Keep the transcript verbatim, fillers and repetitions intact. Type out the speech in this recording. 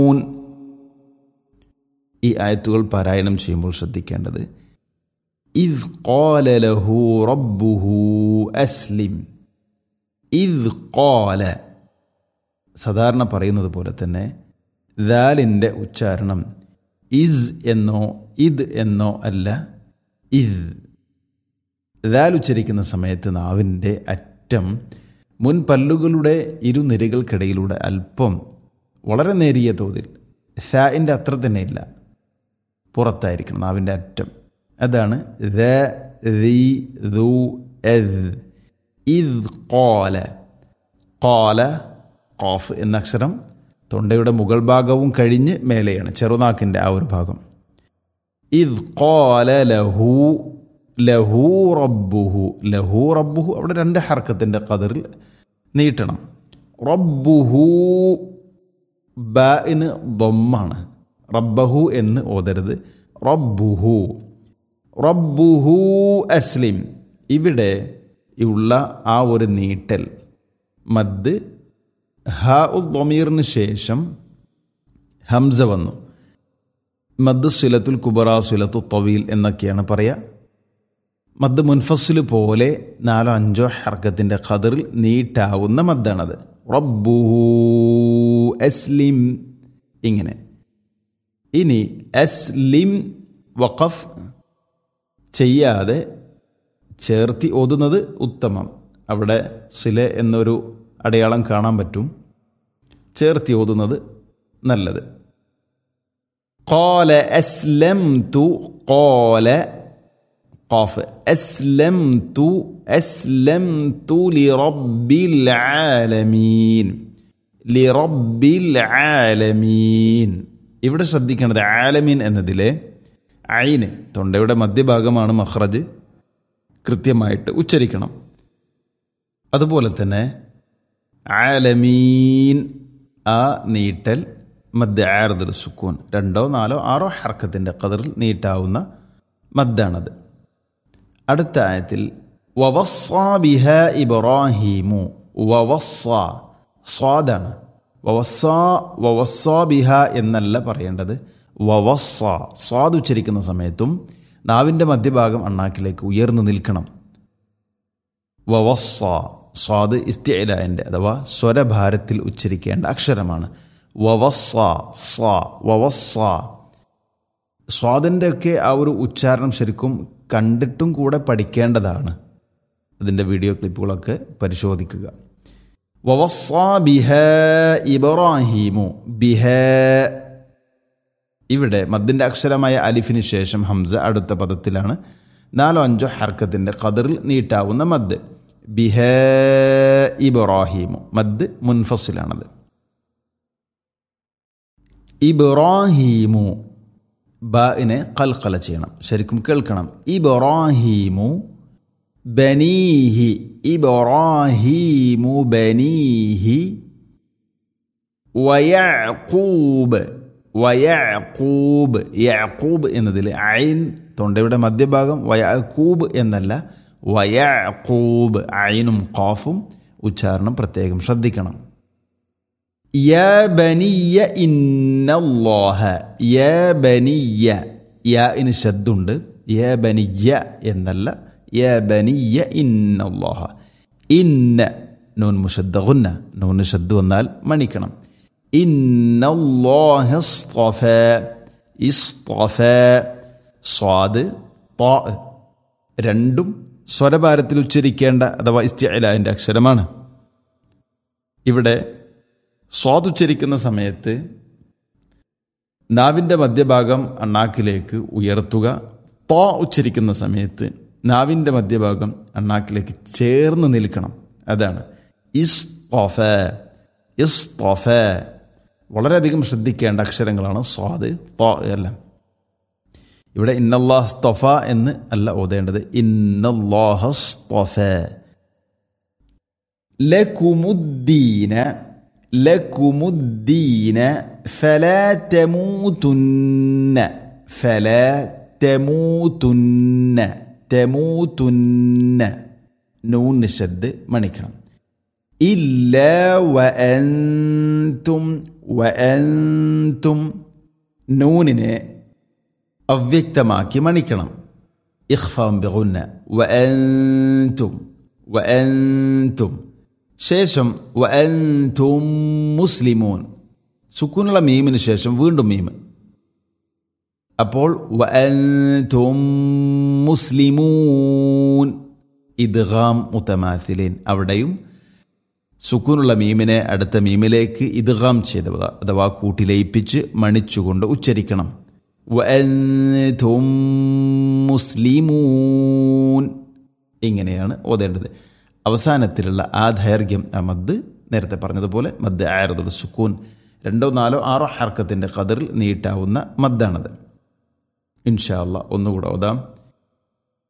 ഈ ആയത്തുകൾ പാരായണം ചെയ്യുമ്പോൾ ശ്രദ്ധിക്കേണ്ടത് ഇദ് ഖാല ലഹു റബ്ബുഹു അസ്ലിം. ഇദ് ഖാല സാധാരണ പറയുന്നത് പോലെ തന്നെ ദാലിൻ്റെ ഉച്ചാരണം ഇസ് എന്നോ ഇദ് എന്നോ അല്ല, ഇദ്. ദാൽ ഉച്ചരിക്കുന്ന സമയത്ത് നാവിൻ്റെ അറ്റം മുൻപല്ലുകളുടെ ഇരുനിരകൾക്കിടയിലൂടെ അല്പം വളരെ നേരിയ തോതിൽ സാഇൻ്റെ അത്ര തന്നെ ഇല്ല, പുറത്തായിരിക്കണം നാവിൻ്റെ അറ്റം. അതാണ് ദ ദി ദു എദ്. ഇദ് ഖാല. ഖാല ഖാഫ് എന്ന അക്ഷരം തൊണ്ടയുടെ മുകൾ ഭാഗവും കഴിഞ്ഞ് മേലെയാണ്, ചെറുനാക്കിൻ്റെ ആ ഒരു ഭാഗം. ഇദ് ഖാല ലഹു ലഹു റബ്ബുഹു. ലഹു റബ്ബുഹു അവിടെ രണ്ട് ഹർക്കത്തിൻ്റെ ഖദറിൽ നീട്ടണം. റബ്ബുഹു ബാഇന് ദമ്മാണ്, റബ്ബഹു എന്ന് ഓതരുത്. റബ്ബുഹു റബ്ബുഹു അസ്ലിം. ഇവിടെ ഉള്ള ആ ഒരു നീട്ടൽ മദ് ഹ ഉൽ ദമീറിന് ശേഷം ഹംസ വന്നു. മദ് സിലത്തുൽ കുബറ, സിലത്തു തവീൽ എന്നൊക്കെയാണ് പറയുക. മദ് മുൻഫസിൽ പോലെ നാലോ അഞ്ചോ ഹർക്കത്തിൻ്റെ ഖദറിൽ നീട്ടാവുന്ന മദ്ദാണത്. റബ്ബുഹു അസ്ലിം ഇങ്ങനെ. ഇനി അസ്ലിം വഖഫ് ചെയ്യാതെ ചേർത്തി ഓതുന്നത് ഉത്തമം. അവിടെ സില എന്നൊരു അടയാളം കാണാൻ പറ്റും. ചേർത്തി ഓതുന്നത് നല്ലത്. ഖാല അസ്ലംതു. ഖാല ഖാഫ് അസ്ലംതു. അസ്ലംതു ലിറബ്ബിൽ ആലമീൻ. ലിറബ്ബിൽ ആലമീൻ. ഇവിടെ ശ്രദ്ധിക്കേണ്ടത് ആലമീൻ എന്നതിലെ ഐന് തൊണ്ടയുടെ മധ്യഭാഗമാണ് മഖ്റജ്, കൃത്യമായിട്ട് ഉച്ചരിക്കണം. അതുപോലെ തന്നെ ആലമീൻ ആ നീട്ടൽ മദ് ആർദുൽ സുക്കൂൻ രണ്ടോ നാലോ ആറോ ഹർക്കത്തിൻ്റെ ഖദറിൽ നീട്ടാവുന്ന മദ്ദാണത്. അടുത്ത ആയത്തിൽ വവസ്സാ ബിഹ ഇബ്രാഹീമു. വവസ്സാ സ്വാദാണ്. വവസ്സാ വവസ്സാ ബിഹ എന്നല്ല പറയേണ്ടത്, വവസ്സാ. സ്വാദ് ഉച്ചരിക്കുന്ന സമയത്തും നാവിൻ്റെ മധ്യഭാഗം അണ്ണാക്കിലേക്ക് ഉയർന്നു നിൽക്കണം. വവസ്സാ സ്വാദ് ഇസ്തിഇലാഇൻ്റെ അഥവാ സ്വരഭാരത്തിൽ ഉച്ചരിക്കേണ്ട അക്ഷരമാണ്. വവസ്സാ സാ വവസ്സാ. സ്വാദിൻ്റെ ഒക്കെ ആ ഒരു ഉച്ചാരണം ശരിക്കും കണ്ടിട്ടും കൂടെ പഠിക്കേണ്ടതാണ്. അതിൻ്റെ വീഡിയോ ക്ലിപ്പുകളൊക്കെ പരിശോധിക്കുക. വവസ്സാ ബിഹ ഇബ്രാഹീമു. ബിഹ ഇവിടെ മദ്ദിൻ്റെ അക്ഷരമായ അലിഫിന് ശേഷം ഹംസ അടുത്ത പദത്തിലാണ്. നാലോ അഞ്ചോ ഹർക്കത്തിൻ്റെ ഖദറിൽ നീട്ടാവുന്ന മദ്. ബിഹ ഇബ്രാഹീമു. മദ് മുൻഫസിലാണത്. ഇബ്രാഹീമു ബാഇനെ ഖൽഖല ചെയ്യണം, ശരിക്കും കേൾക്കണം. ഇബ്രാഹീമു ബനീഹി. ഇബ്രാഹീമു ബനീഹി. വയഅഖൂബ്. വയഅഖൂബ്. യഅഖൂബ് എന്നതിൽ ഐൻ തൊണ്ടയുടെ മധ്യഭാഗം, വയഅഖൂബ് എന്നല്ല, വയഅഖൂബ്. ഐനും ഖാഫും ഉച്ചാരണം പ്രത്യേകം ശ്രദ്ധിക്കണം. യാ ബനിയ ഇന്നല്ലാഹ. യാ ബനിയ. യാഇന് ശദ്ദുണ്ട്. യാ ബനിയ എന്നല്ല, യാ ബനിയ ഇന്നല്ലാഹ. ഇന്ന നൂൻ മുശദ്ദ ഗുന്ന. നൂന് ശദ്ദ് വന്നാൽ മണിക്കണം. ഇന്നല്ലാഹ ഇസ്തഫ. ഇസ്തഫ സ്വാദ് ത്വാ രണ്ടും സ്വരഭാരത്തിൽ ഉച്ചരിക്കേണ്ട അഥവാ ഇസ്തിഇലാഇൻ്റെ അക്ഷരമാണ്. ഇവിടെ സ്വാദ് ഉച്ചരിക്കുന്ന സമയത്ത് നാവിൻ്റെ മധ്യഭാഗം അണ്ണാക്കിലേക്ക് ഉയർത്തുക. ത്വാ ഉച്ചരിക്കുന്ന സമയത്ത് നാവിൻ്റെ മധ്യഭാഗം അണ്ണാക്കിലേക്ക് ചേർന്ന് നിൽക്കണം. അതാണ് ഇസ്തഫ. ഇസ്തഫ വളരെയധികം ശ്രദ്ധിക്കേണ്ട അക്ഷരങ്ങളാണ് സ്വാദ് ത്വാ എല്ലാം. ഇവിടെ ഇന്നല്ലാഹ് ഇസ്തഫ എന്ന് അല്ല ഓതേണ്ടത്, ഇന്നല്ലാഹ് ഇസ്തഫ. ലകുമുദ്ദീന. ലകുമുദ്ദീന ഫലാ തമൂതുന്ന. ഫലാ തമൂതുന്ന. തമൂതുന്ന നൂൻ നിശദ് മണിക്കണം. ഇല്ലാ വഅൻതും. വഅൻതും നൂനിനെ അവ്യക്തമാക്കി മണിക്കണം. ഇഖ്ഫാം ബിഗുന്ന. വഅൻതും വഅൻതും. ശേഷം വഅൻതും മുസ്ലിമൂൻ. സുക്കൂനുള്ള മീമിന് ശേഷം വീണ്ടും മീമ്. അപ്പോൾ വഅൻതും മുസ്ലിമൂൻ. ഇദ്ഗാം മുതമാസിലിൻ. അവിടെയും സുക്കൂനുള്ള മീമിനെ അടുത്ത മീമിലേക്ക് ഇദ്ഗാം ചെയ്തത് അഥവാ കൂട്ടിലയിപ്പിച്ച് മണിച്ചുകൊണ്ട് ഉച്ചരിക്കണം. വഅൻതും മുസ്ലിമൂൻ. ഇങ്ങനെയാണ് ഓതേണ്ടത്. അവസാനത്തിലുള്ള ആ ദൈർഘ്യം ആ മദ് നേരത്തെ പറഞ്ഞതുപോലെ മദ് ആയിറതുൽ സുക്കൂൻ രണ്ടോ നാലോ ആറോ ഹർക്കത്തിൻ്റെ ഖദറിൽ നീട്ടാവുന്ന മദ്ദാണത്. ഇൻഷാ അല്ലാഹ് ഒന്നുകൂടെ ഓതാം.